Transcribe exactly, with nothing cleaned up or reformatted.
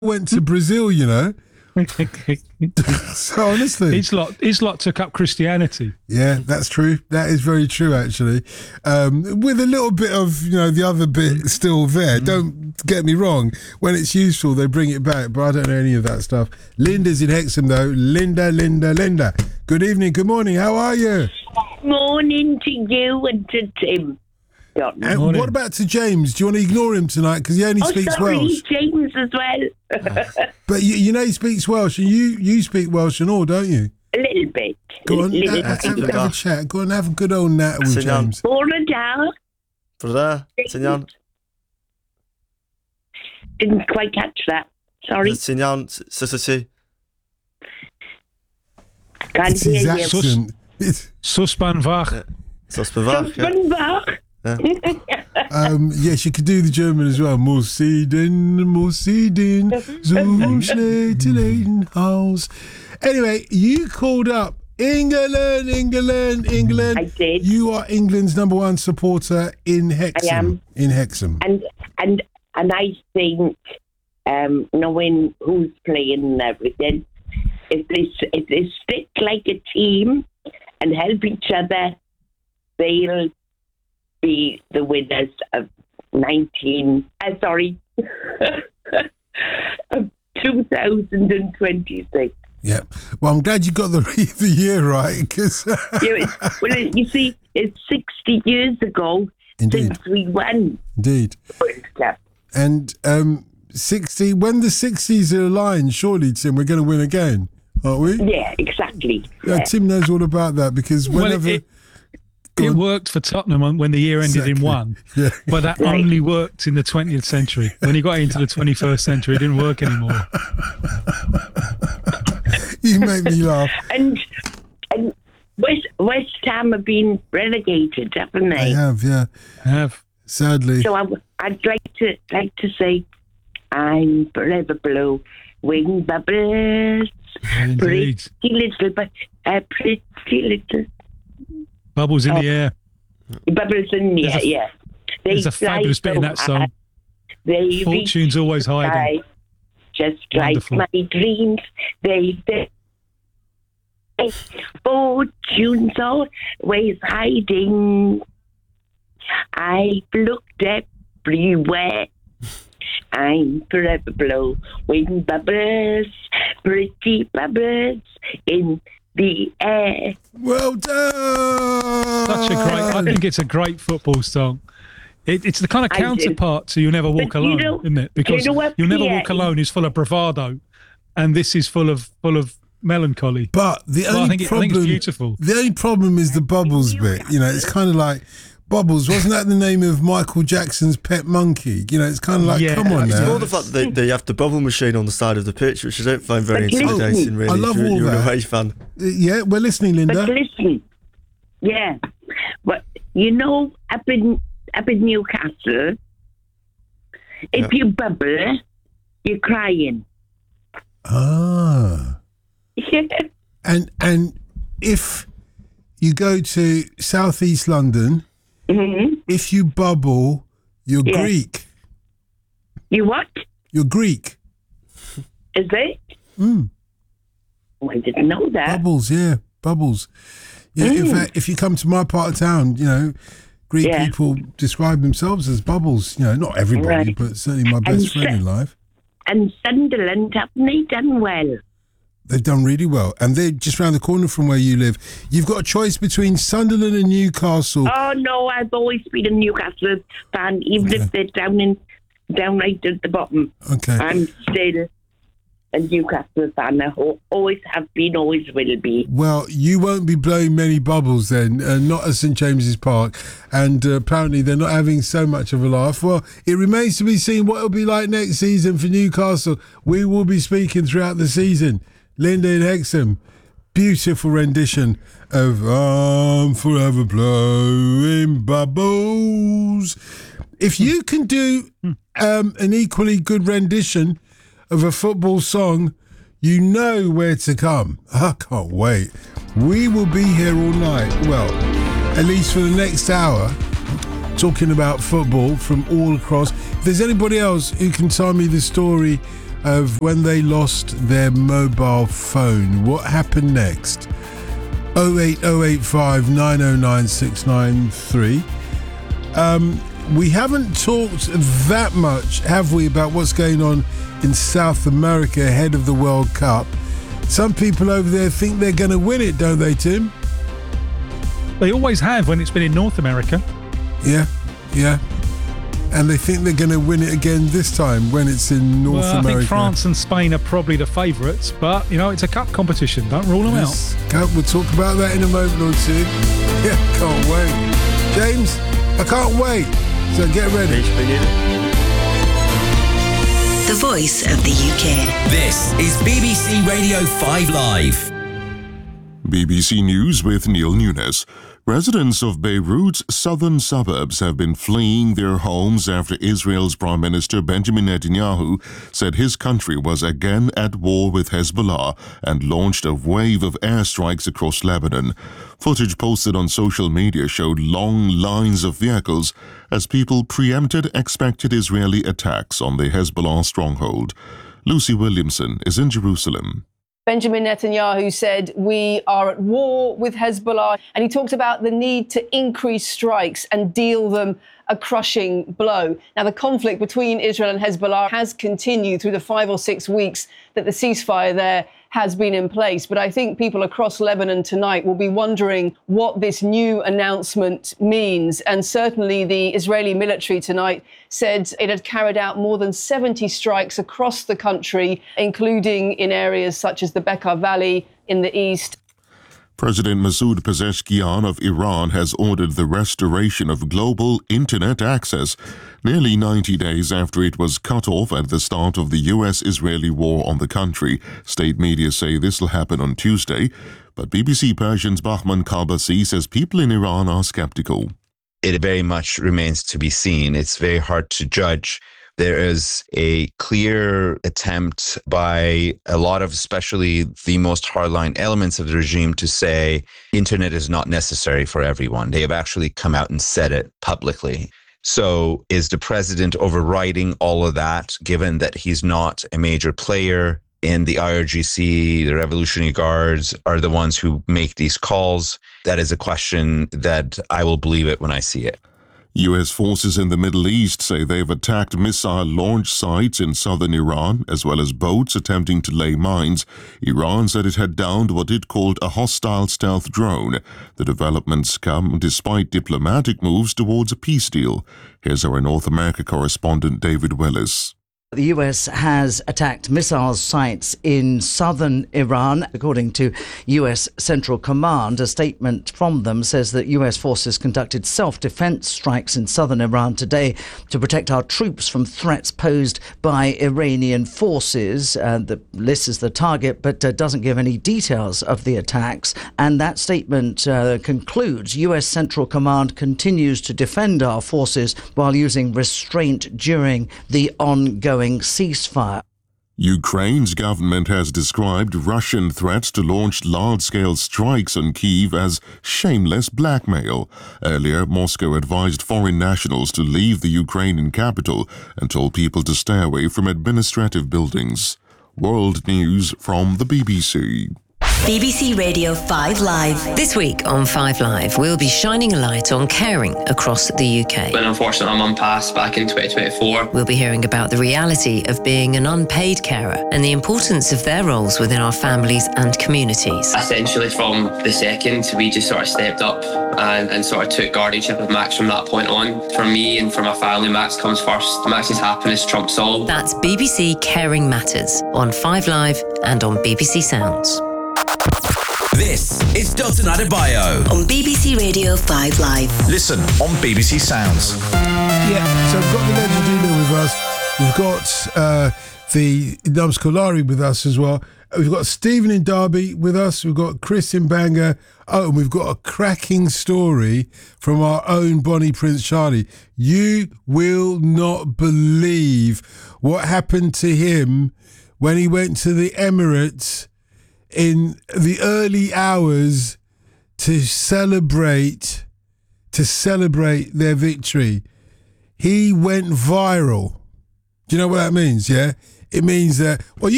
went to Brazil, you know. So honestly, each lot, each lot took up Christianity. Yeah, that's true. That is very true, actually. Um, with a little bit of, you know, the other bit still there. Mm. Don't get me wrong. When it's useful, they bring it back, but I don't know any of that stuff. Linda's in Hexham, though. Linda, Linda, Linda. Good evening, good morning. How are you? Morning to you and to Tim. And what about to James? Do you want to ignore him tonight? Because he only oh, speaks sorry, Welsh. James as well. But you, you know he speaks Welsh, and you, you speak Welsh and all, don't you? A little bit. Go on, little have, have, have a chat. Go on, have a good old nat with James. Bore da. Brother, Signan. Didn't quite catch that. Sorry. Signan, Sissy. Can't It's his hear you. accent. It's- Suspan vach. Suspan vach. Suspan vach. Yeah. um, yes, you could do the German as well. Musiden, Musiden, zum schneitelein Haus. Anyway, you called up England, England, England. I did. You are England's number one supporter in Hexham. I am. In Hexham. And and and I think, um, knowing who's playing and everything, if they if they stick like a team and help each other, they'll be the winners of nineteen. Uh, sorry, of two thousand and twenty-six. Yeah. Well, I'm glad you got the the year right, because yeah, well, you see, it's sixty years ago Indeed. since we won. Indeed. World Cup. And um, sixty. When the sixties are aligned, surely, Tim, we're going to win again, aren't we? Yeah, exactly. Yeah, Yeah. Tim knows all about that because whenever. Well, it, it worked for Tottenham when the year ended Exactly. in one, Yeah. but that Right. only worked in the twentieth century. When you got into the twenty-first century, it didn't work anymore. You make me laugh. And and West West Ham have been relegated, haven't I they? have, yeah. I have. Sadly. So I, would like to like to say, I'm forever blue, wing bubbles, Indeed. pretty little, but uh, pretty little Bubbles in Oh. the air. bubbles in the There's air. a- Yeah, they There's a fly fabulous bit in so that song. high, They Fortune's always reach the hiding. sky, just Wonderful. like my dreams. They, they fortune's always hiding. I've looked everywhere. I'm forever blowing bubbles, pretty bubbles in the air. Well done. Such a great. I think it's a great football song. It, it's the kind of I do. counterpart to "You Never Walk But you Alone," know- isn't it? Because you know what, "You Never Pierre? Walk Alone" is full of bravado, and this is full of full of melancholy. But the Well, I only think it- I problem, think it's beautiful. The only problem is the Bubbles bit. You know, it's kind of like Bubbles. Wasn't that the name of Michael Jackson's pet monkey? You know, it's kind of like, Yeah. come on It's now. more the fact that they, they have the bubble machine on the side of the pitch, which I don't find very But listen, intimidating, really. I love if you're, all you're an that. away fan. Uh, Yeah, we're listening, Linda. But listen, yeah, but you know, up in up in Newcastle, if Yeah. you bubble, you're crying. Ah. And and if you go to southeast London, hmm if you bubble, you're Yeah. Greek. You what? You're Greek. Is it? Mm. Oh, I didn't know that. Bubbles, yeah, bubbles. Yeah, in Mm. fact, if you come to my part of town, you know, Greek Yeah. people describe themselves as bubbles. You know, not everybody, Right. but certainly my best And friend in se- life. And Sunderland, haven't they done well? They've done really well, and they're just round the corner from where you live. You've got a choice between Sunderland and Newcastle. Oh no, I've always been a Newcastle fan, even Okay. if they're down in down right at the bottom. Okay. I'm still a Newcastle fan. I ho- always have been, always will be. Well, you won't be blowing many bubbles then, uh, not at St James's Park, and uh, apparently they're not having so much of a laugh. Well, it remains to be seen what it'll be like next season for Newcastle. We will be speaking throughout the season. Linda in Hexham, beautiful rendition of I'm Forever Blowing Bubbles. If you can do um, an equally good rendition of a football song, you know where to come. I can't wait. We will be here all night. Well, at least for the next hour, talking about football from all across. If there's anybody else who can tell me the story of when they lost their mobile phone. What happened next? oh eight oh eight five nine oh nine six nine three. Um, we haven't talked that much, have we, about what's going on in South America ahead of the World Cup. Some people over there think they're going to win it, don't they, Tim? They always have when it's been in North America. Yeah, yeah. And they think they're going to win it again this time when it's in North well, I America. think France and Spain are probably the favourites, but, you know, it's a cup competition. Don't rule them Yes. out. Cup, we'll talk about that in a moment or two. Yeah, can't wait. James, I can't wait. So get ready. The voice of the U K. This is B B C Radio five Live. B B C News with Neil Nunes. Residents of Beirut's southern suburbs have been fleeing their homes after Israel's Prime Minister Benjamin Netanyahu said his country was again at war with Hezbollah and launched a wave of airstrikes across Lebanon. Footage posted on social media showed long lines of vehicles as people preempted expected Israeli attacks on the Hezbollah stronghold. Lucy Williamson is in Jerusalem. Benjamin Netanyahu said we are at war with Hezbollah, and he talked about the need to increase strikes and deal them a crushing blow. Now, the conflict between Israel and Hezbollah has continued through the five or six weeks that the ceasefire there has been in place. But I think people across Lebanon tonight will be wondering what this new announcement means. And certainly the Israeli military tonight said it had carried out more than seventy strikes across the country, including in areas such as the Bekaa Valley in the east. President Masoud Pezeshkian of Iran has ordered the restoration of global internet access, nearly ninety days after it was cut off at the start of the U S-Israeli war on the country. State media say this will happen on Tuesday, but B B C Persian's Bahman Kabasi says people in Iran are skeptical. It very much remains to be seen. It's very hard to judge. There is a clear attempt by a lot of, especially the most hardline elements of the regime, to say internet is not necessary for everyone. They have actually come out and said it publicly. So is the president overriding all of that, given that he's not a major player in the I R G C? The Revolutionary Guards are the ones who make these calls. That is a question that I will believe it when I see it. U S forces in the Middle East say they've attacked missile launch sites in southern Iran, as well as boats attempting to lay mines. Iran said it had downed what it called a hostile stealth drone. The developments come despite diplomatic moves towards a peace deal. Here's our North America correspondent David Willis. The U S has attacked missile sites in southern Iran. According to U S Central Command, a statement from them says that U S forces conducted self-defense strikes in southern Iran today to protect our troops from threats posed by Iranian forces. Uh, the list is the target, but uh, doesn't give any details of the attacks. And that statement uh, concludes, U S Central Command continues to defend our forces while using restraint during the ongoing ceasefire. Ukraine's government has described Russian threats to launch large-scale strikes on Kyiv as shameless blackmail. Earlier, Moscow advised foreign nationals to leave the Ukrainian capital and told people to stay away from administrative buildings. World news from the B B C. B B C Radio five Live. This week on five Live, we'll be shining a light on caring across the U K. When unfortunately my mum passed back in twenty twenty-four. We'll be hearing about the reality of being an unpaid carer and the importance of their roles within our families and communities. Essentially from the second, we just sort of stepped up and, and sort of took guardianship of Max from that point on. For me and for my family, Max comes first. Max's happiness trumps all. That's B B C Caring Matters on five Live and on B B C Sounds. This is Dalton Adebayo on B B C Radio five Live. Listen on B B C Sounds. Yeah, so we've got the Legendino with us. We've got uh, the Nums Kolari with us as well. We've got Stephen in Derby with us. We've got Chris in Bangor. Oh, and we've got a cracking story from our own Bonnie Prince Charlie. You will not believe what happened to him when he went to the Emirates in the early hours to celebrate to celebrate their victory. He went viral. Do you know what that means? Yeah, it means that, well, you